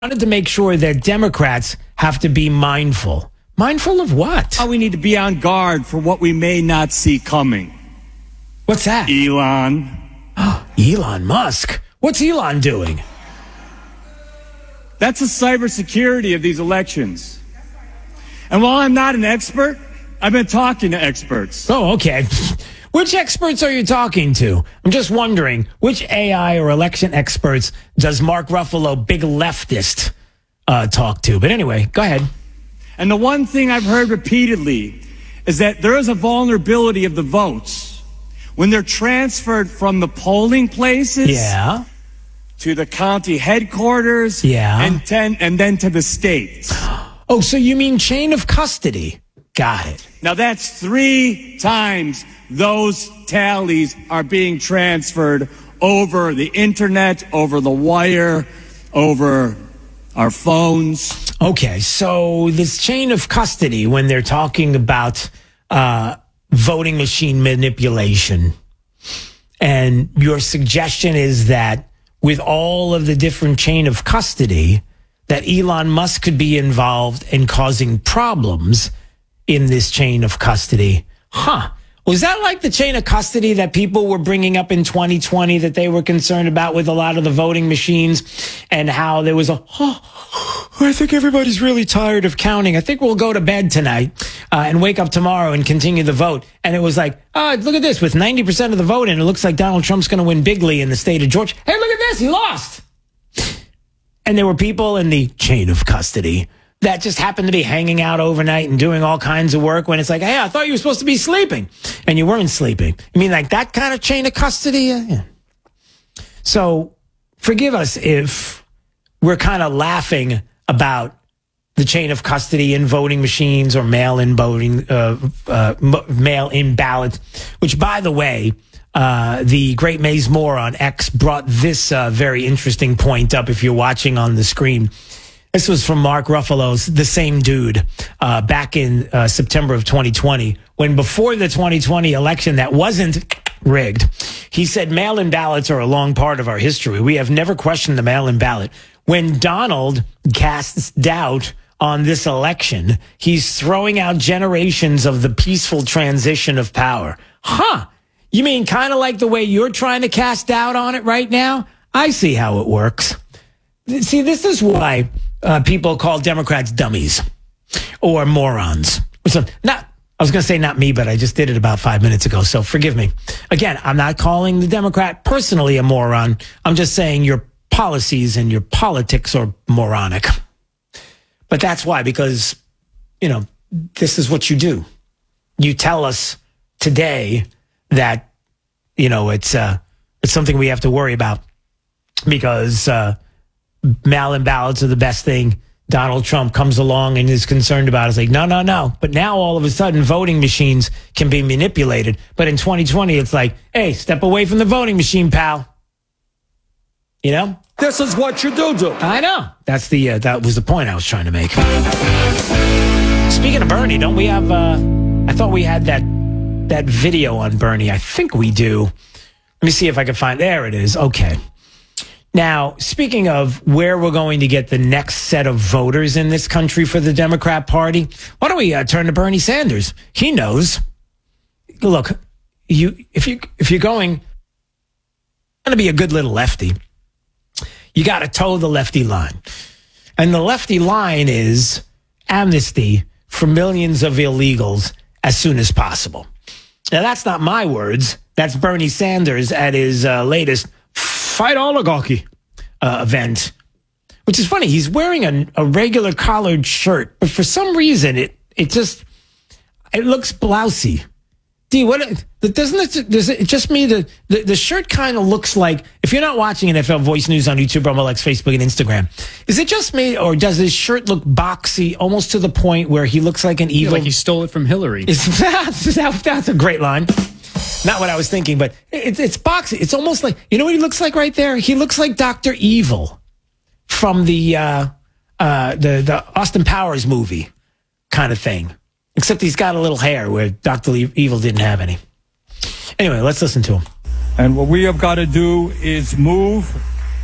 wanted to make sure that Democrats have to be mindful. Mindful of what? We need to be on guard for what we may not see coming. What's that? Elon. Elon Musk. What's Elon doing? That's the cybersecurity of these elections. And while I'm not an expert, I've been talking to experts. Oh, okay. Which experts are you talking to? I'm just wondering, which AI or election experts does Mark Ruffalo, big leftist, talk to? But anyway, go ahead. And the one thing I've heard repeatedly is that there is a vulnerability of the votes when they're transferred from the polling places to the county headquarters and then to the states. Oh, so you mean chain of custody. Got it. Now that's 3 times those tallies are being transferred over the internet, over the wire, over our phones. Okay, so this chain of custody, when they're talking about voting machine manipulation, and your suggestion is that with all of the different chain of custody, that Elon Musk could be involved in causing problems in this chain of custody. Was that like the chain of custody that people were bringing up in 2020 that they were concerned about with a lot of the voting machines, and how there was I think everybody's really tired of counting. I think we'll go to bed tonight and wake up tomorrow and continue the vote. And it was like, look at this. With 90% of the vote in, it looks like Donald Trump's going to win bigly in the state of Georgia. Hey, look at this. He lost. And there were people in the chain of custody that just happened to be hanging out overnight and doing all kinds of work when it's like, hey, I thought you were supposed to be sleeping. And you weren't sleeping. You mean like that kind of chain of custody? Yeah. So forgive us if we're kind of laughing about the chain of custody in voting machines or mail-in voting, mail-in ballots, which, by the way, the great Maze Moore on X brought this very interesting point up if you're watching on the screen. This was from Mark Ruffalo's The Same Dude back in September of 2020, when before the 2020 election that wasn't rigged, he said mail-in ballots are a long part of our history. We have never questioned the mail-in ballot. When Donald casts doubt on this election, he's throwing out generations of the peaceful transition of power. You mean kind of like the way you're trying to cast doubt on it right now? I see how it works. See, this is why people call Democrats dummies or morons. I was going to say not me, but I just did it about 5 minutes ago, so forgive me. Again, I'm not calling the Democrat personally a moron. I'm just saying your policies and your politics are moronic. But that's why, because, this is what you do. You tell us today that, it's something we have to worry about because mail-in ballots are the best thing. Donald Trump comes along and is concerned about it. It's like, no. But now all of a sudden voting machines can be manipulated. But in 2020, it's like, hey, step away from the voting machine, pal. This is what you do. I know. That's that was the point I was trying to make. Speaking of Bernie, don't we have, I thought we had that video on Bernie. I think we do. Let me see if I can find, there it is. Okay. Now, speaking of where we're going to get the next set of voters in this country for the Democrat Party, why don't we turn to Bernie Sanders? He knows. Look, if you're going to be a good little lefty, you got to toe the lefty line. And the lefty line is amnesty for millions of illegals as soon as possible. Now, that's not my words. That's Bernie Sanders at his latest Fight Oligarchy event, which is funny. He's wearing a regular collared shirt, but for some reason it looks blousy. Does it just me the shirt kind of looks like, if you're not watching NFL Voice News on YouTube, RumbleX, Facebook, and Instagram, is it just me, or does his shirt look boxy almost to the point where he looks like an evil? Like he stole it from Hillary. That's a great line. Not what I was thinking, but it's boxy. It's almost like, you know what he looks like right there? He looks like Dr. Evil from the Austin Powers movie kind of thing. Except he's got a little hair where Dr. Evil didn't have any. Anyway, let's listen to him. And what we have got to do is move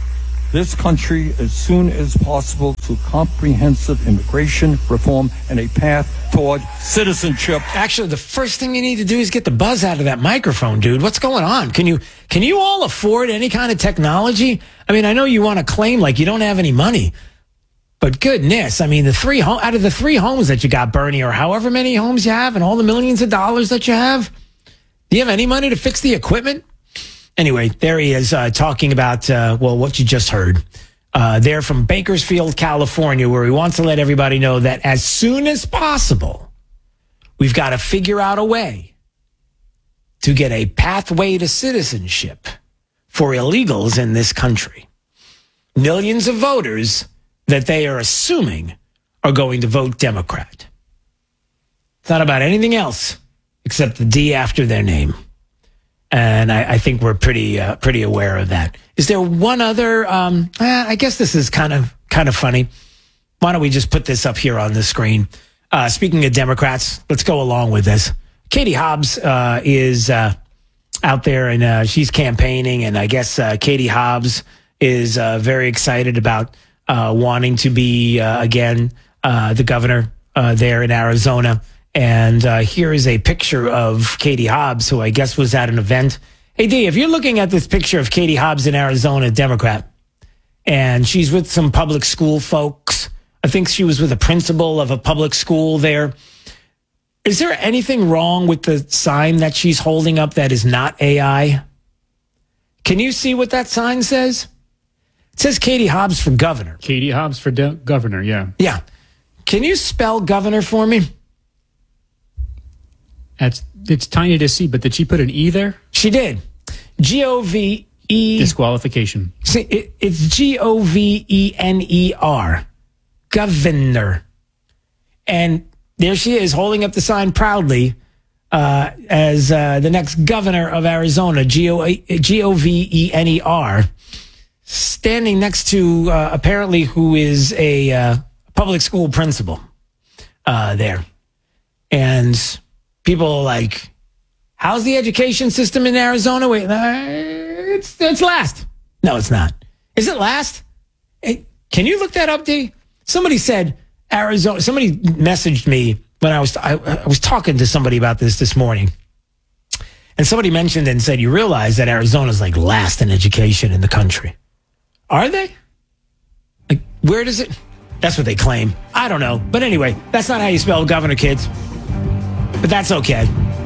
this country as soon as possible to comprehensive immigration reform and a path toward citizenship. Actually, the first thing you need to do is get the buzz out of that microphone, dude. What's going on? Can you all afford any kind of technology? I mean, I know you want to claim like you don't have any money, but goodness, I mean, out of the 3 homes that you got, Bernie, or however many homes you have and all the millions of dollars that you have, do you have any money to fix the equipment? Anyway, there he is talking about, what you just heard. They're from Bakersfield, California, where he wants to let everybody know that as soon as possible, we've got to figure out a way to get a pathway to citizenship for illegals in this country. Millions of voters that they are assuming are going to vote Democrat. It's not about anything else except the D after their name. And I think we're pretty aware of that. Is there one other? I guess this is kind of funny. Why don't we just put this up here on the screen? Speaking of Democrats, let's go along with this. Katie Hobbs is out there and she's campaigning, and I guess Katie Hobbs is very excited about wanting to be again the governor there in Arizona. And here is a picture of Katie Hobbs, who I guess was at an event. Hey, D, if you're looking at this picture of Katie Hobbs in Arizona, Democrat, and she's with some public school folks, I think she was with a principal of a public school there. Is there anything wrong with the sign that she's holding up that is not AI? Can you see what that sign says? It says Katie Hobbs for governor. Katie Hobbs for governor, yeah. Yeah. Can you spell governor for me? It's tiny to see, but did she put an E there? She did. G-O-V-E. Disqualification. See, it's G-O-V-E-N-E-R. Governor. And there she is holding up the sign proudly as the next governor of Arizona, G-O-V-E-N-E-R, standing next to apparently who is a public school principal there. And people are like, how's the education system in Arizona? Wait, it's last. No, it's not. Is it last? Hey, can you look that up, D? Somebody said Arizona. Somebody messaged me when I was talking to somebody about this morning. And somebody mentioned and said, you realize that Arizona's like last in education in the country. Are they? Like, where does it? That's what they claim. I don't know. But anyway, that's not how you spell governor, kids. But that's okay.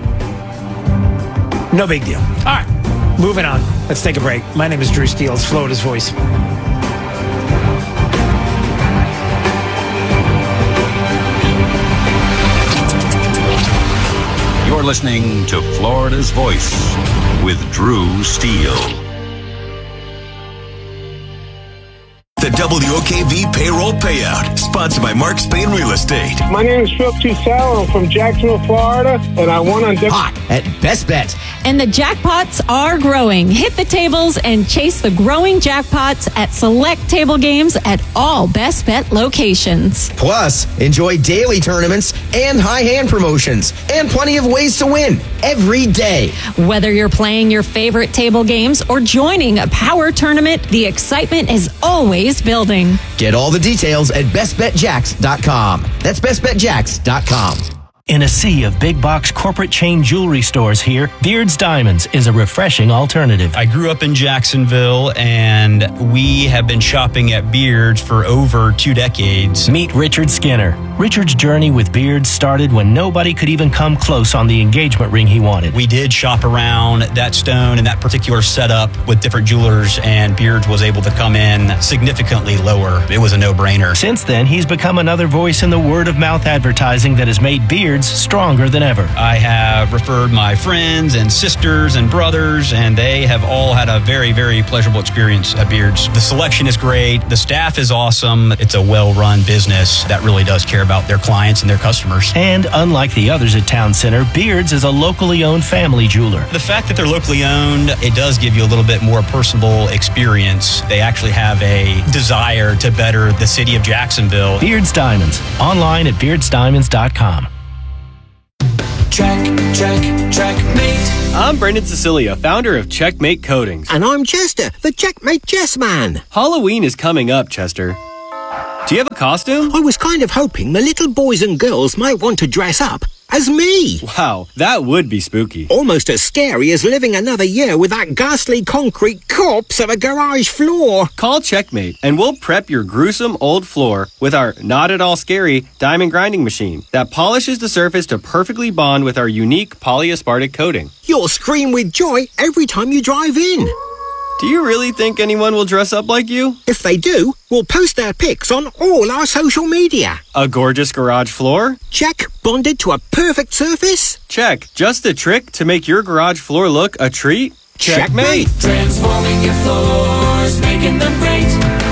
No big deal. All right, moving on. Let's take a break. My name is Drew Steele. It's Florida's Voice. You're listening to Florida's Voice with Drew Steele. The WOKV Payroll Payout, sponsored by Mark Spain Real Estate. My name is Phil Tusell. I'm from Jacksonville, Florida, and I won on hot at Best Bet. And the jackpots are growing. Hit the tables and chase the growing jackpots at select table games at all Best Bet locations. Plus, enjoy daily tournaments and high hand promotions and plenty of ways to win every day. Whether you're playing your favorite table games or joining a power tournament, the excitement is always building. Get all the details at bestbetjacks.com. That's bestbetjacks.com. In a sea of big box corporate chain jewelry stores here, Beard's Diamonds is a refreshing alternative. I grew up in Jacksonville, and we have been shopping at Beard's for over 2 decades. Meet Richard Skinner. Richard's journey with Beard's started when nobody could even come close on the engagement ring he wanted. We did shop around that stone and that particular setup with different jewelers, and Beard's was able to come in significantly lower. It was a no-brainer. Since then, he's become another voice in the word-of-mouth advertising that has made Beard's stronger than ever. I have referred my friends and sisters and brothers, and they have all had a very, very pleasurable experience at Beard's. The selection is great. The staff is awesome. It's a well-run business that really does care about their clients and their customers. And unlike the others at Town Center, Beard's is a locally owned family jeweler. The fact that they're locally owned, it does give you a little bit more personable experience. They actually have a desire to better the city of Jacksonville. Beard's Diamonds. Online at beardsdiamonds.com. Checkmate. I'm Brendan Cecilia, founder of Checkmate Coatings. And I'm Chester, the Checkmate Chess Man. Halloween is coming up, Chester. Do you have a costume? I was kind of hoping the little boys and girls might want to dress up as me. Wow, that would be spooky. Almost as scary as living another year with that ghastly concrete corpse of a garage floor. Call Checkmate and we'll prep your gruesome old floor with our not at all scary diamond grinding machine that polishes the surface to perfectly bond with our unique polyaspartic coating. You'll scream with joy every time you drive in. Do you really think anyone will dress up like you? If they do, we'll post their pics on all our social media. A gorgeous garage floor? Check. Bonded to a perfect surface? Check. Just the trick to make your garage floor look a treat? Checkmate. Transforming your floors, making them great.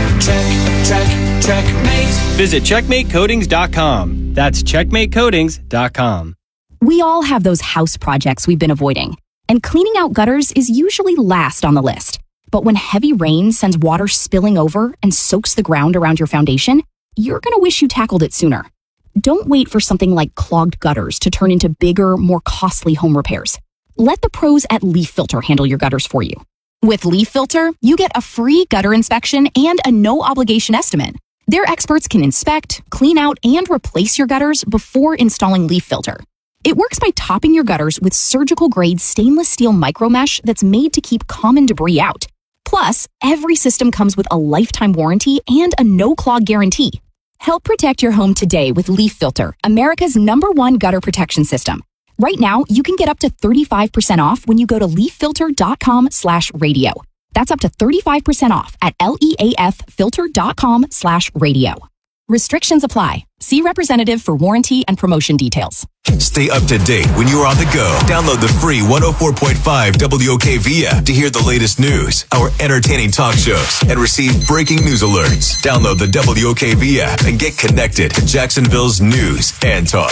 Checkmate. Visit checkmatecoatings.com. That's checkmatecoatings.com. We all have those house projects we've been avoiding, and cleaning out gutters is usually last on the list. But when heavy rain sends water spilling over and soaks the ground around your foundation, you're going to wish you tackled it sooner. Don't wait for something like clogged gutters to turn into bigger, more costly home repairs. Let the pros at Leaf Filter handle your gutters for you. With Leaf Filter, you get a free gutter inspection and a no-obligation estimate. Their experts can inspect, clean out, and replace your gutters before installing Leaf Filter. It works by topping your gutters with surgical-grade stainless steel micromesh that's made to keep common debris out. Plus, every system comes with a lifetime warranty and a no-clog guarantee. Help protect your home today with Leaf Filter, America's #1 gutter protection system. Right now, you can get up to 35% off when you go to leaffilter.com/radio. That's up to 35% off at leaffilter.com/radio. Restrictions apply. See representative for warranty and promotion details. Stay up to date when you're on the go. Download the free 104.5 WOKV app to hear the latest news, our entertaining talk shows, and receive breaking news alerts. Download the WOKV app and get connected to Jacksonville's news and talk.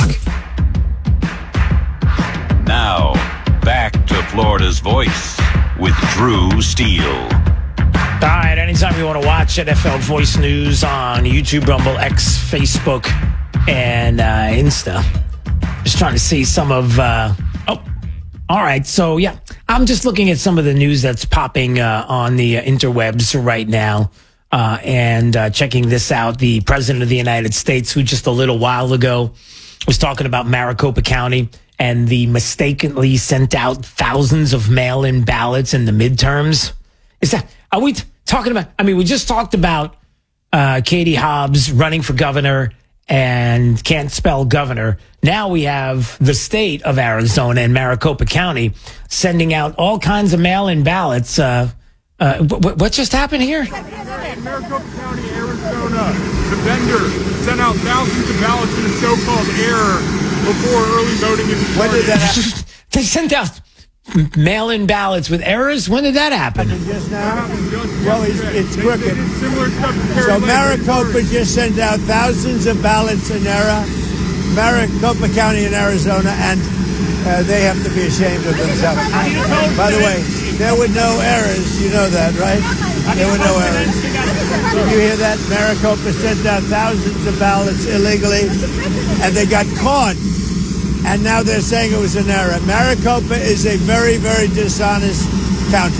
Now, back to Florida's Voice with Drew Steele. All right, anytime you want to watch NFL Voice News on YouTube, Rumble, X, Facebook, and Insta. Just trying to see some of... all right. So, yeah, I'm just looking at some of the news that's popping on the interwebs right now and checking this out. The President of the United States, who just a little while ago was talking about Maricopa County and the mistakenly sent out thousands of mail-in ballots in the midterms. Are we talking about... I mean, we just talked about Katie Hobbs running for governor and can't spell governor. Now we have the state of Arizona and Maricopa County sending out all kinds of mail-in ballots. What just happened here? In Maricopa County, Arizona, the vendor sent out thousands of ballots in a so-called error before early voting in Florida. When did that happen? They sent out mail-in ballots with errors? When did that happen? Just now? Well, it's crooked. So Maricopa just sent out thousands of ballots in error. Maricopa County in Arizona, and they have to be ashamed of themselves. By the way, there were no errors. You know that, right? There were no errors. Did you hear that? Maricopa sent out thousands of ballots illegally, and they got caught. And now they're saying it was an error. Maricopa is a very, very dishonest county.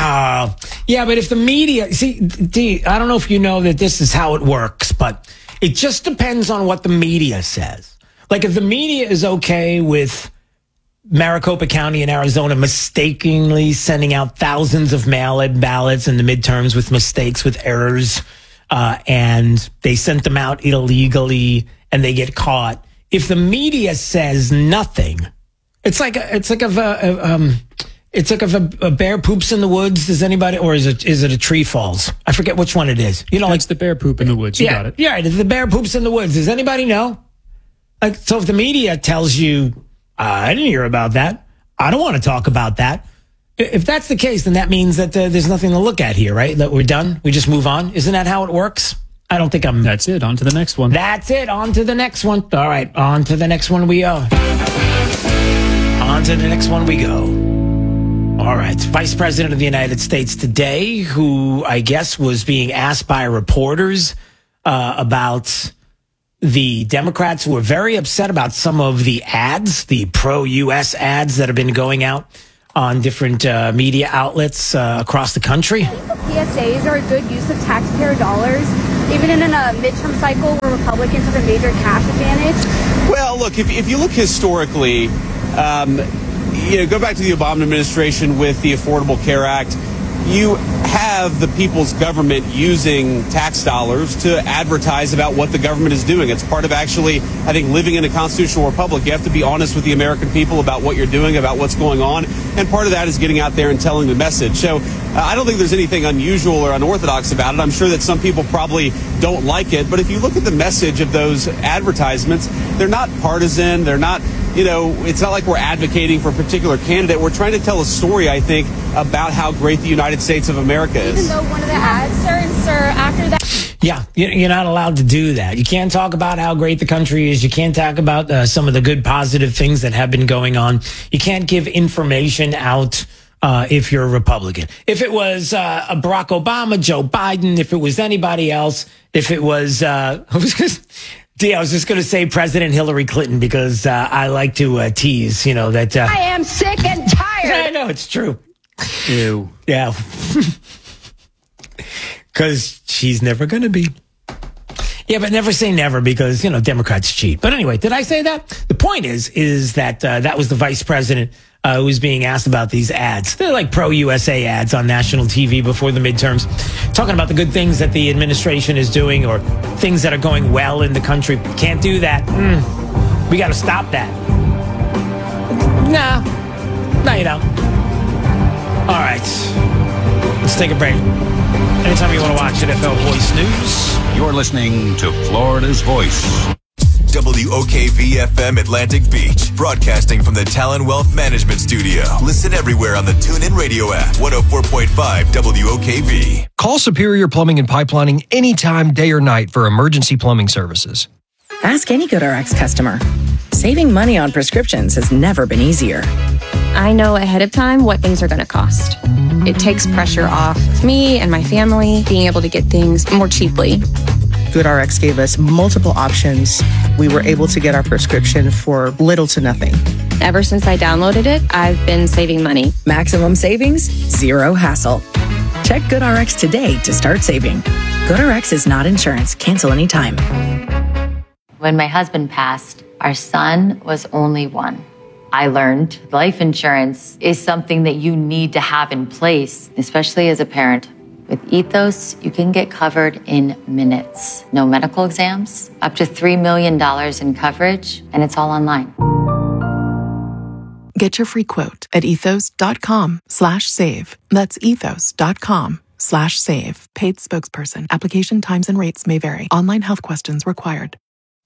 Yeah, but if the media... See, D, I don't know if you know that this is how it works, but it just depends on what the media says. Like, if the media is okay with Maricopa County in Arizona mistakenly sending out thousands of mail-in ballots in the midterms with mistakes, with errors, and they sent them out illegally and they get caught... If the media says nothing, it's like if a bear poops in the woods. Does anybody, or is it a tree falls? I forget which one it is. You know, it's the bear poop in the woods. You got it. Yeah, the bear poops in the woods. Does anybody know? Like, so if the media tells you, I didn't hear about that, I don't want to talk about that. If that's the case, then that means that there's nothing to look at here, right? That we're done. We just move on. Isn't that how it works? I don't think I'm... That's it. On to the next one. That's it. On to the next one. All right. On to the next one we go. On to the next one we go. All right. Vice President of the United States today, who I guess was being asked by reporters about the Democrats were very upset about some of the ads, the pro-U.S. ads that have been going out on different media outlets across the country. I think the PSAs are a good use of taxpayer dollars, even in a midterm cycle where Republicans have a major cash advantage. Well, look, if you look historically, go back to the Obama administration with the Affordable Care Act. You have the people's government using tax dollars to advertise about what the government is doing. It's part of actually, I think, living in a constitutional republic. You have to be honest with the American people about what you're doing, about what's going on. And part of that is getting out there and telling the message. So I don't think there's anything unusual or unorthodox about it. I'm sure that some people probably don't like it. But if you look at the message of those advertisements, they're not partisan. They're not, it's not like we're advocating for a particular candidate. We're trying to tell a story, I think, about how great the United States of America is. Even though one of the ads, sir, after that. Yeah, you're not allowed to do that. You can't talk about how great the country is. You can't talk about some of the good, positive things that have been going on. You can't give information out if you're a Republican. If it was Barack Obama, Joe Biden, if it was anybody else, if it was, I was just going to say President Hillary Clinton because I like to tease, that. I am sick and tired. I know, it's true. Ew. Yeah. Because she's never going to be. Yeah, but never say never because, Democrats cheat. But anyway, did I say that? The point is that that was the vice president who was being asked about these ads. They're like pro-USA ads on national TV before the midterms, talking about the good things that the administration is doing or things that are going well in the country. Can't do that. We got to stop that. No, you don't. All right. Let's take a break. Anytime you want to watch NFL Voice News. You're listening to Florida's Voice. WOKV-FM Atlantic Beach, broadcasting from the Talon Wealth Management Studio. Listen everywhere on the TuneIn Radio app, 104.5 WOKV. Call Superior Plumbing and Pipelining anytime, day or night for emergency plumbing services. Ask any GoodRx customer. Saving money on prescriptions has never been easier. I know ahead of time what things are going to cost. It takes pressure off of me and my family being able to get things more cheaply. GoodRx gave us multiple options. We were able to get our prescription for little to nothing. Ever since I downloaded it, I've been saving money. Maximum savings, zero hassle. Check GoodRx today to start saving. GoodRx is not insurance. Cancel anytime. When my husband passed, our son was only one. I learned life insurance is something that you need to have in place, especially as a parent. With Ethos, you can get covered in minutes. No medical exams, up to $3 million in coverage, and it's all online. Get your free quote at ethos.com/save. That's ethos.com/save. Paid spokesperson. Application times and rates may vary. Online health questions required.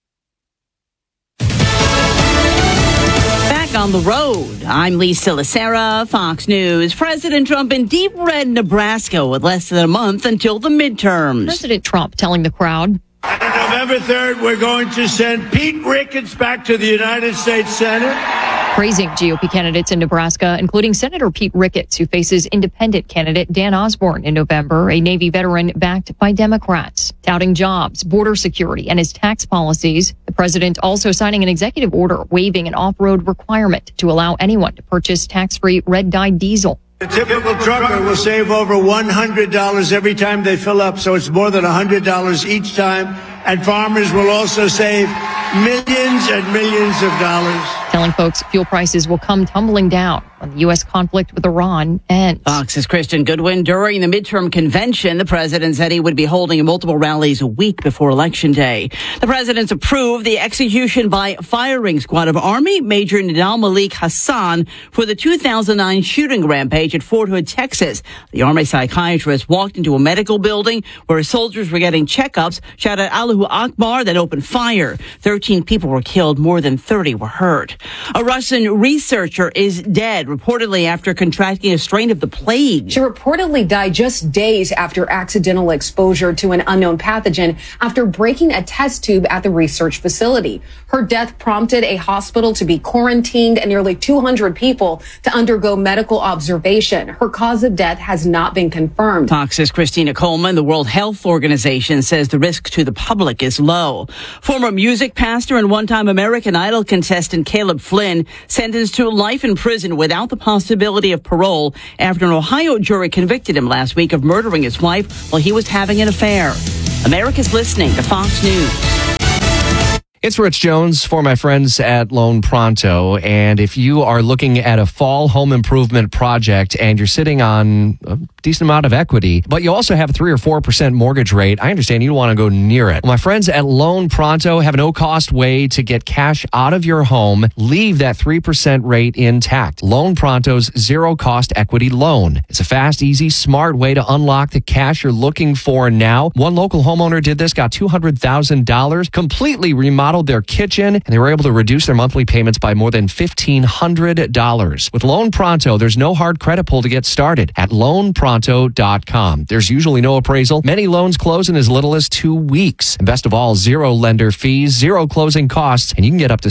Back on the road, I'm Lisa Lacera, Fox News. President Trump in deep red Nebraska with less than a month until the midterms. President Trump telling the crowd. On November 3rd, we're going to send Pete Ricketts back to the United States Senate. Praising GOP candidates in Nebraska, including Senator Pete Ricketts, who faces independent candidate Dan Osborne in November, a Navy veteran backed by Democrats. Touting jobs, border security, and his tax policies. The president also signing an executive order waiving an off-road requirement to allow anyone to purchase tax-free red-dyed diesel. The typical trucker will save over $100 every time they fill up, so it's more than $100 each time. And farmers will also save millions and millions of dollars. Telling folks fuel prices will come tumbling down when the U.S. conflict with Iran ends. Fox's Kristen Goodwin. During the midterm convention, the president said he would be holding multiple rallies a week before Election Day. The president's approved the execution by firing squad of Army Major Nidal Malik Hassan for the 2009 shooting rampage at Fort Hood, Texas. The Army psychiatrist walked into a medical building where soldiers were getting checkups, shouted Allahu Akbar, then opened fire. 13 people were killed, more than 30 were hurt. A Russian researcher is dead, reportedly after contracting a strain of the plague. She reportedly died just days after accidental exposure to an unknown pathogen after breaking a test tube at the research facility. Her death prompted a hospital to be quarantined and nearly 200 people to undergo medical observation. Her cause of death has not been confirmed. Fox's Christina Coleman, the World Health Organization, says the risk to the public is low. Former music pastor and one-time American Idol contestant Caleb Flynn sentenced to life in prison without the possibility of parole after an Ohio jury convicted him last week of murdering his wife while he was having an affair. America's listening to Fox News. It's Rich Jones for my friends at Loan Pronto. And if you are looking at a fall home improvement project and you're sitting on a decent amount of equity, but you also have a 3 or 4% mortgage rate, I understand you don't want to go near it. Well, my friends at Loan Pronto have a no-cost way to get cash out of your home, leave that 3% rate intact. Loan Pronto's zero-cost equity loan. It's a fast, easy, smart way to unlock the cash you're looking for now. One local homeowner did this, got $200,000, completely remodeled their kitchen, and they were able to reduce their monthly payments by more than $1,500. With Loan Pronto, there's no hard credit pull to get started at loanpronto.com. There's usually no appraisal. Many loans close in as little as 2 weeks. And best of all, zero lender fees, zero closing costs, and you can get up to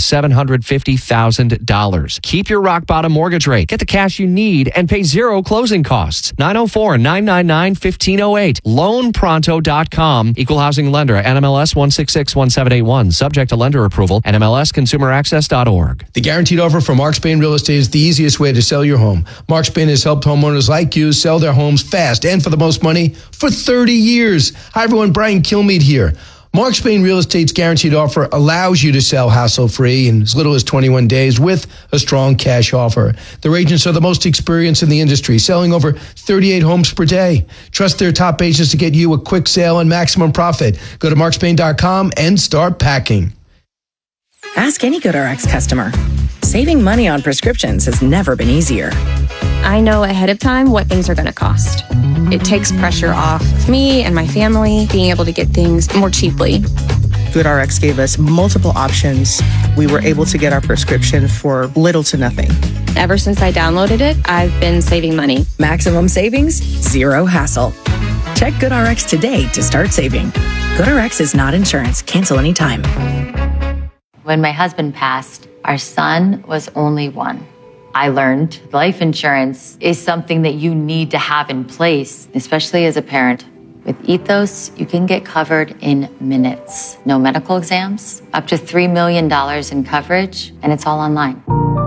$750,000. Keep your rock bottom mortgage rate. Get the cash you need and pay zero closing costs. 904-999-1508. Loanpronto.com. Equal housing lender. NMLS 1661781. Subject to lender approval. NMLSconsumeraccess.org. The guaranteed offer from Mark Spain Real Estate is the easiest way to sell your home. Mark Spain has helped homeowners like you sell their homes fast and for the most money for 30 years. Hi, everyone. Brian Kilmeade here. Mark Spain Real Estate's guaranteed offer allows you to sell hassle-free in as little as 21 days with a strong cash offer. Their agents are the most experienced in the industry, selling over 38 homes per day. Trust their top agents to get you a quick sale and maximum profit. Go to markspain.com and start packing. Ask any GoodRx customer. Saving money on prescriptions has never been easier. I know ahead of time what things are going to cost. It takes pressure off me and my family being able to get things more cheaply. GoodRx gave us multiple options. We were able to get our prescription for little to nothing. Ever since I downloaded it, I've been saving money. Maximum savings, zero hassle. Check GoodRx today to start saving. GoodRx is not insurance. Cancel anytime. When my husband passed, our son was only one. I learned life insurance is something that you need to have in place, especially as a parent. With Ethos, you can get covered in minutes. No medical exams, up to $3 million in coverage, and it's all online.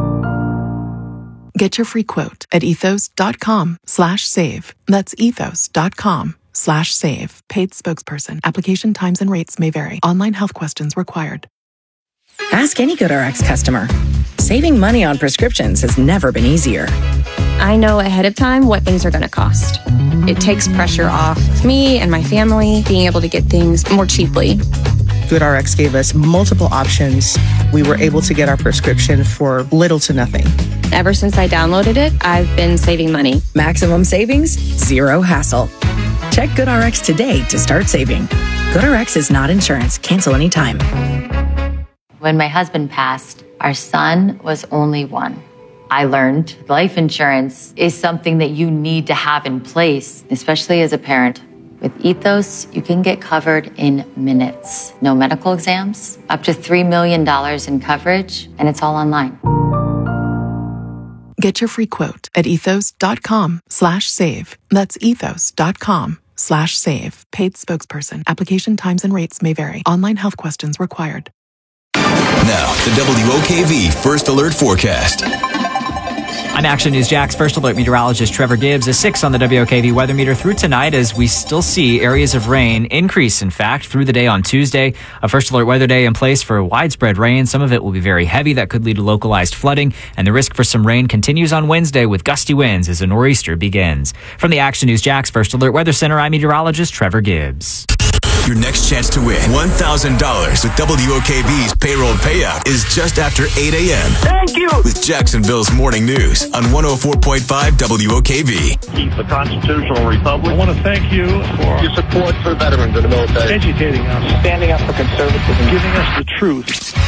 Get your free quote at ethos.com/save. That's ethos.com/save. Paid spokesperson. Application times and rates may vary. Online health questions required. Ask any GoodRx customer. Saving money on prescriptions has never been easier. I know ahead of time what things are going to cost. It takes pressure off me and my family being able to get things more cheaply. GoodRx gave us multiple options. We were able to get our prescription for little to nothing. Ever since I downloaded it, I've been saving money. Maximum savings, zero hassle. Check GoodRx today to start saving. GoodRx is not insurance. Cancel anytime. When my husband passed, our son was only one. I learned life insurance is something that you need to have in place, especially as a parent. With Ethos, you can get covered in minutes. No medical exams, up to $3 million in coverage, and it's all online. Get your free quote at ethos.com/save. That's ethos.com/save. Paid spokesperson. Application times and rates may vary. Online health questions required. Now, the WOKV First Alert Forecast. I'm Action News Jack's First Alert meteorologist Trevor Gibbs. A 6 on the WOKV weather meter through tonight as we still see areas of rain increase, in fact, through the day on Tuesday. A First Alert weather day in place for widespread rain. Some of it will be very heavy. That could lead to localized flooding. And the risk for some rain continues on Wednesday with gusty winds as a nor'easter begins. From the Action News Jack's First Alert Weather Center, I'm meteorologist Trevor Gibbs. Your next chance to win $1,000 with WOKV's payroll payout is just after 8 a.m. Thank you! With Jacksonville's Morning News on 104.5 WOKV. Keep the constitutional republic. I want to thank you for your support for veterans in the military. Educating us. Standing up for conservatism. Giving us the truth.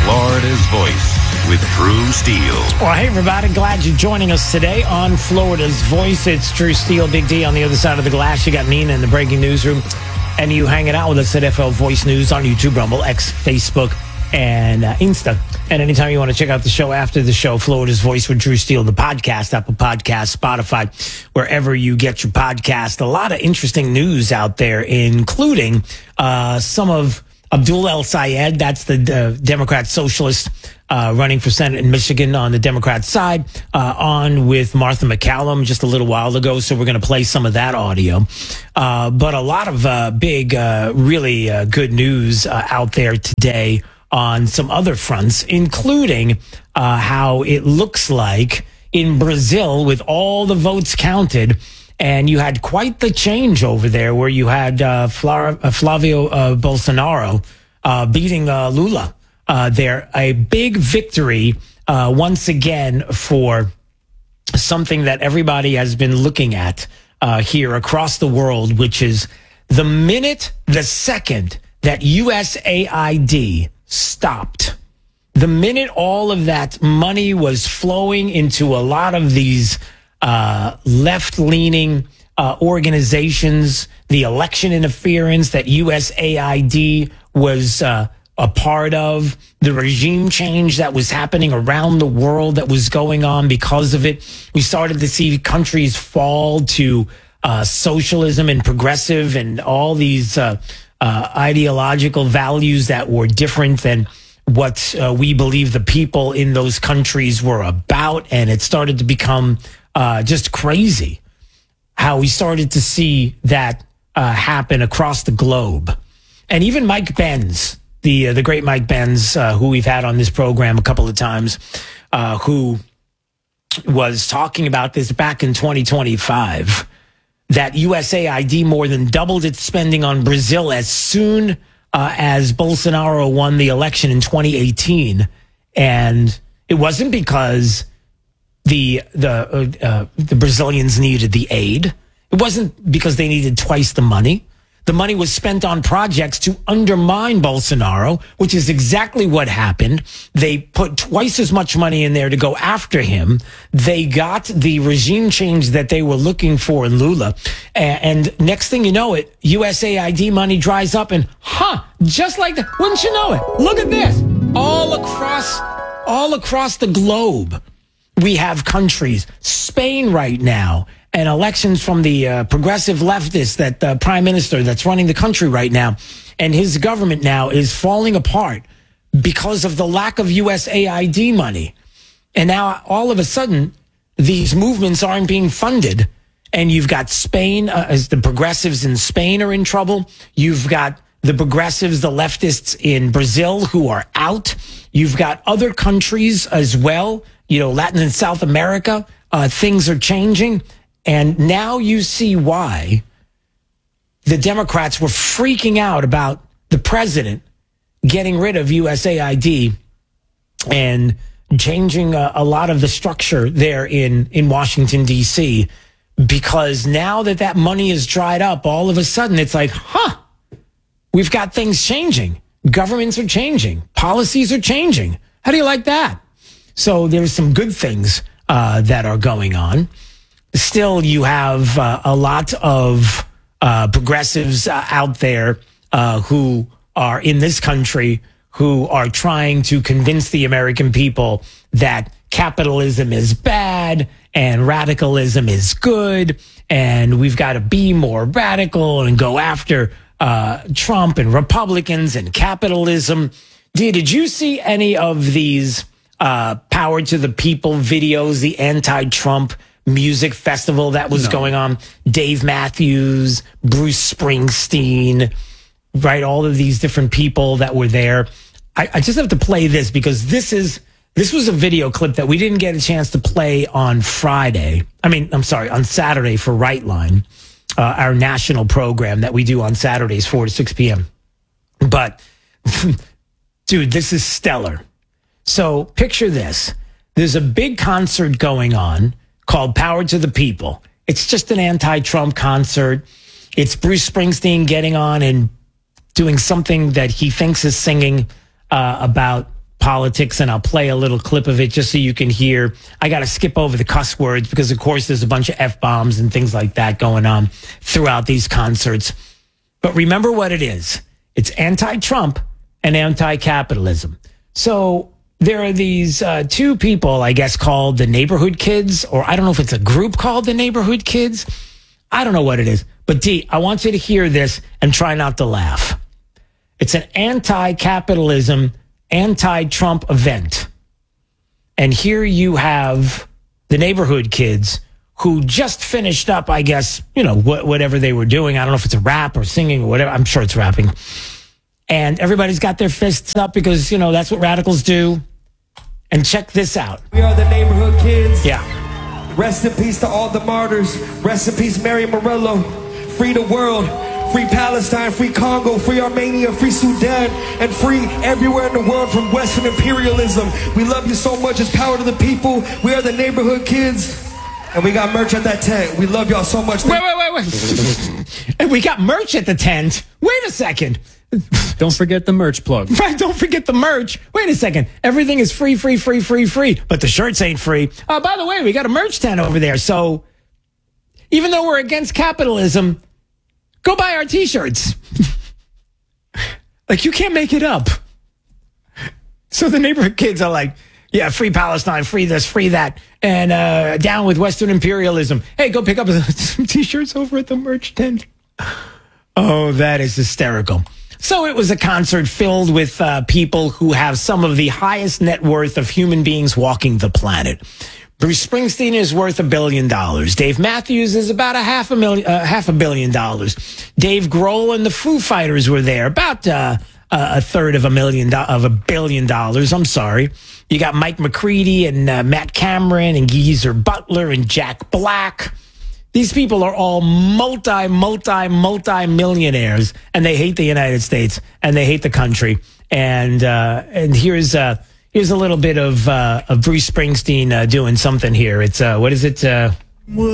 Florida's Voice with Drew Steele. Well, hey, everybody. Glad you're joining us today on Florida's Voice. It's Drew Steele, Big D on the other side of the glass. You got Nina in the breaking newsroom. And you hanging out with us at FL Voice News on YouTube, Rumble, X, Facebook, and Insta. And anytime you want to check out the show after the show, Florida's Voice with Drew Steele, the podcast, Apple Podcasts, Spotify, wherever you get your podcast. A lot of interesting news out there, including some of Abdul El Sayed, that's the Democrat socialist running for Senate in Michigan on the Democrat side, on with Martha McCallum just a little while ago. So we're going to play some of that audio. But a lot of big, really good news out there today on some other fronts, including how it looks like in Brazil, with all the votes counted, and you had quite the change over there where you had Flavio Bolsonaro beating Lula there. A big victory once again for something that everybody has been looking at here across the world, which is the second that USAID stopped, the minute all of that money was flowing into a lot of these left-leaning organizations, the election interference that USAID was a part of, the regime change that was happening around the world that was going on because of it. We started to see countries fall to socialism and progressive and all these ideological values that were different than what we believe the people in those countries were about. And it started to become just crazy how we started to see that happen across the globe. And even Mike Benz, the great Mike Benz, who we've had on this program a couple of times, who was talking about this back in 2025, that USAID more than doubled its spending on Brazil as soon as Bolsonaro won the election in 2018. And it wasn't because the Brazilians needed the aid. It wasn't because they needed twice the money. The money was spent on projects to undermine Bolsonaro, which is exactly what happened. They put twice as much money in there to go after him. They got the regime change that they were looking for in Lula. And next thing you know it, USAID money dries up and, just like that. Wouldn't you know it? Look at this. All across the globe, we have countries. Spain right now, and elections from the progressive leftists, that the prime minister that's running the country right now, and his government now is falling apart because of the lack of USAID money. And now all of a sudden, these movements aren't being funded. And you've got Spain, as the progressives in Spain are in trouble. You've got the progressives, the leftists in Brazil who are out. You've got other countries as well, Latin and South America. Things are changing. And now you see why the Democrats were freaking out about the president getting rid of USAID and changing a lot of the structure there in Washington, D.C., because now that money is dried up, all of a sudden it's like, we've got things changing. Governments are changing. Policies are changing. How do you like that? So there's some good things that are going on. Still, you have a lot of progressives out there who are in this country who are trying to convince the American people that capitalism is bad and radicalism is good, and we've got to be more radical and go after Trump and Republicans and capitalism. Did you see any of these Power to the People videos, the anti-Trump music festival that was going on? Dave Matthews, Bruce Springsteen, right? All of these different people that were there. I just have to play this because this was a video clip that we didn't get a chance to play on Saturday for Right Line, our national program that we do on Saturdays, 4 to 6 p.m. But, dude, this is stellar. So picture this. There's a big concert going on called Power to the People. It's just an anti-Trump concert. It's Bruce Springsteen getting on and doing something that he thinks is singing about politics, and I'll play a little clip of it just so you can hear. I got to skip over the cuss words because, of course, there's a bunch of F-bombs and things like that going on throughout these concerts. But remember what it is. It's anti-Trump and anti-capitalism. So there are these two people, I guess, called the Neighborhood Kids, or I don't know if it's a group called the Neighborhood Kids. I don't know what it is. But D, I want you to hear this and try not to laugh. It's an anti-capitalism, anti-Trump event. And here you have the Neighborhood Kids who just finished up, I guess, whatever they were doing. I don't know if it's a rap or singing or whatever. I'm sure it's rapping. And everybody's got their fists up because, that's what radicals do. And check this out. We are the Neighborhood Kids. Yeah. Rest in peace to all the martyrs. Rest in peace, Mary Morello. Free the world. Free Palestine. Free Congo. Free Armenia. Free Sudan. And free everywhere in the world from Western imperialism. We love you so much. It's power to the people. We are the Neighborhood Kids. And we got merch at that tent. We love y'all so much. Wait. And we got merch at the tent. Wait a second. Don't forget the merch plug. Right, don't forget the merch. Wait a second. Everything is free. But the shirts ain't free. By the way, we got a merch tent over there. So even though we're against capitalism, go buy our T-shirts. Like, you can't make it up. So the Neighborhood Kids are like, yeah, free Palestine, free this, free that, and down with Western imperialism. Hey, go pick up some T-shirts over at the merch tent. Oh, that is hysterical. So it was a concert filled with people who have some of the highest net worth of human beings walking the planet. Bruce Springsteen is worth $1 billion. Dave Matthews is about $500 million. Dave Grohl and the Foo Fighters were there, about a third of $1 billion. I'm sorry. You got Mike McCready and Matt Cameron and Geezer Butler and Jack Black. These people are all multi-millionaires, and they hate the United States and they hate the country. And here's a little bit of Bruce Springsteen doing something here. It's what is it?